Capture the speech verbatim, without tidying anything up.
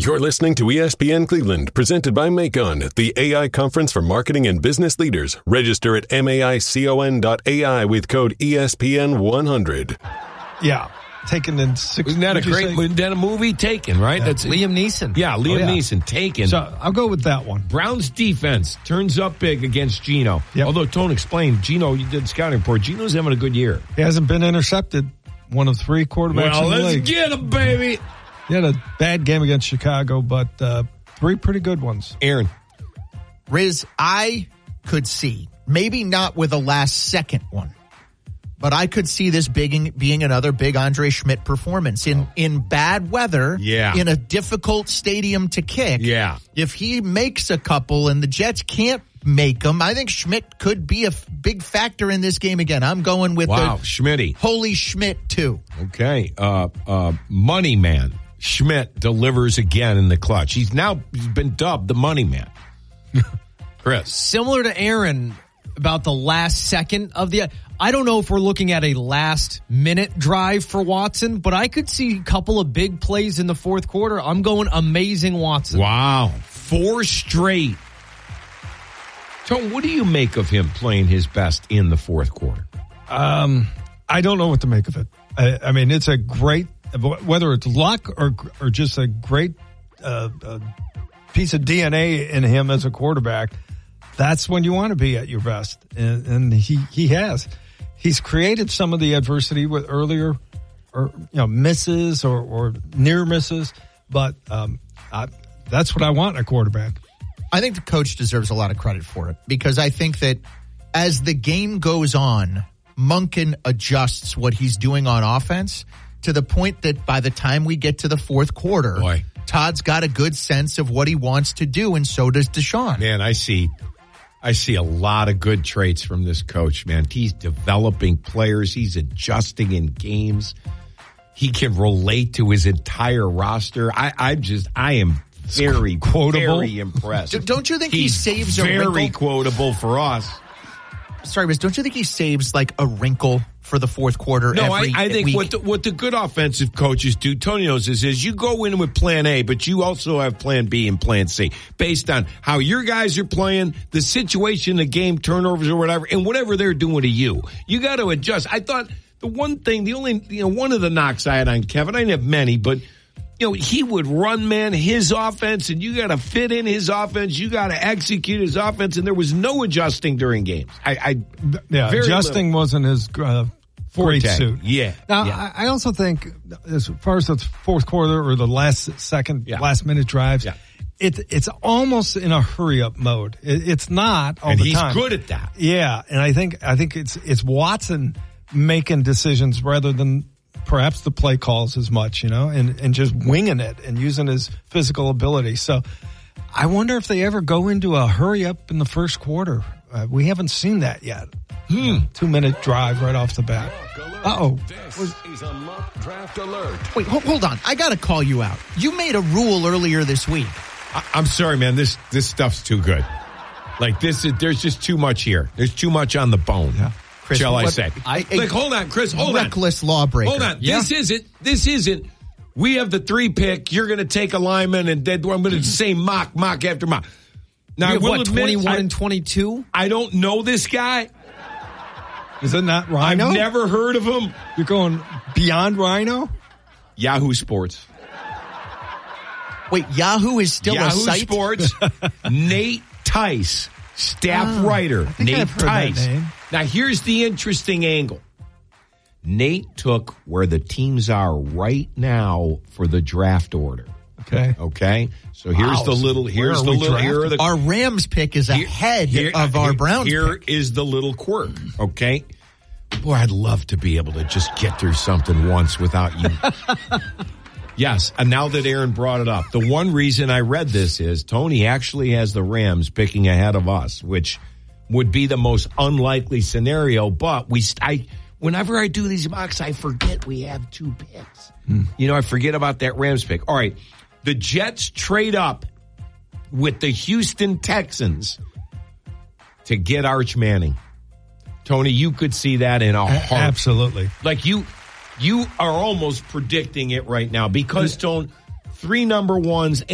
You're listening to E S P N Cleveland, presented by Macon, the A I conference for marketing and business leaders. Register at maicon dot A I with code E S P N one hundred. Yeah. Taken in six. Wasn't that a great, say? wasn't that a movie? Taken, right? Yeah. That's Liam Neeson. Yeah, Liam Oh, yeah. Neeson, Taken. So I'll go with that one. Browns defense turns up big against Geno. Yep. Although Tone explained, Geno, you did the scouting report, Geno's having a good year. He hasn't been intercepted. One of three quarterbacks Well, in the let's league. get him, baby. He had a bad game against Chicago, but uh, three pretty good ones. Aaron. Riz, I could see, maybe not with a last second one, but I could see this being, being another big Andre Schmidt performance in, in bad weather, Yeah. in a difficult stadium to kick. Yeah. If he makes a couple and the Jets can't make them, I think Schmidt could be a f- big factor in this game again. I'm going with Wow, the Schmitty. Holy Schmidt, too. Okay. Uh, uh, Money Man. Schmidt delivers again in the clutch. He's now he's been dubbed the Money Man. Chris. Similar to Aaron about the last second of the, I don't know if we're looking at a last minute drive for Watson, but I could see a couple of big plays in the fourth quarter. I'm going amazing Watson. Wow. Four straight. Tone, what do you make of him playing his best in the fourth quarter? Um, I don't know what to make of it. I, I mean, it's a great, whether it's luck or or just a great uh, uh, piece of D N A in him as a quarterback. That's when you want to be at your best, and, and he he has. He's created some of the adversity with earlier, or you know, misses or, or near misses, but um, I, that's what I want in a quarterback. I think the coach deserves a lot of credit for it because I think that as the game goes on, Monken adjusts what he's doing on offense to the point that by the time we get to the fourth quarter, Boy. Todd's got a good sense of what he wants to do, and so does Deshaun. Man, I see I see a lot of good traits from this coach, man. He's developing players. He's adjusting in games. He can relate to his entire roster. I, I just, I am very, quotable. very impressed. D- don't you think He's he saves a very wrinkle? quotable for us. Sorry, but don't you think he saves like a wrinkle for the fourth quarter No, every I, I think week? what the, what the good offensive coaches do, Tony knows this, is you go in with plan A, but you also have plan B and plan C based on how your guys are playing, the situation, the game, turnovers or whatever, and whatever they're doing to you. You got to adjust. I thought the one thing, the only, you know, one of the knocks I had on Kevin, I didn't have many, but you know, he would run man his offense, and you got to fit in his offense. You got to execute his offense, and there was no adjusting during games. I, I Yeah, very adjusting little. wasn't his uh, great Forte. suit. Yeah. Now, yeah. I I also think as far as the fourth quarter or the last second, Yeah. last minute drives, Yeah. it, it's almost in a hurry up mode. It, it's not all and the he's time. good at that. Yeah, and I think I think it's it's Watson making decisions rather than perhaps the play calls as much, you know, and, and just winging it and using his physical ability. So I wonder if they ever go into a hurry up in the first quarter. Uh, we haven't seen that yet. Hmm. Two minute drive right off the bat. Uh oh. This is a mock draft alert. Wait, ho- hold on. I got to call you out. You made a rule earlier this week. I, I'm sorry, man. This this stuff's too good. Like this is there's just too much here. There's too much on the bone. Yeah. Chris, shall I what- say? I- like, hold on, Chris. Hold on. Reckless lawbreaker. Hold on. Yeah. This isn't. This isn't. We have the three pick. You're going to take a lineman, and then I'm going to say mock, mock after mock. Now, We I have, will what, admit, twenty-one I, and twenty-two? I don't know this guy. Is it not Rhino? I've never heard of him. You're going beyond Rhino? Yahoo Sports. Wait, Yahoo is still Yahoo a site? Sports. Nate Tice, staff Oh, writer. I think Nate I've heard that Tice. name. Now, here's the interesting angle. Nate took where the teams are right now for the draft order. Okay. Okay, so here's Wow. the little. Here's Where are the we little. Here are the, Our Rams pick is here- ahead here- of our here- Browns Here pick. is the little quirk. Okay, boy, I'd love to be able to just get through something once without you. Yes, and now that Aaron brought it up, the one reason I read this is Tony actually has the Rams picking ahead of us, which would be the most unlikely scenario. But we, I, whenever I do these mocks, I forget we have two picks. Hmm. You know, I forget about that Rams pick. All right, the Jets trade up with the Houston Texans to get Arch Manning. Tony, you could see that in a A- heartbeat. absolutely. Like you, you are almost predicting it right now because, Tone, three number ones